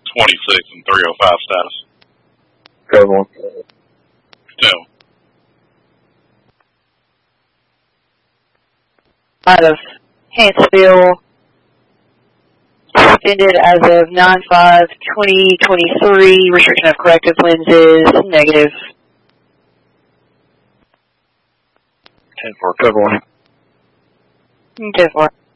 26 and 305 status. Cover 1. 10. Out of Huntsville, suspended as of 9/5/2023. Restriction of corrective lenses, negative. 10-4, cover 1. 10-4.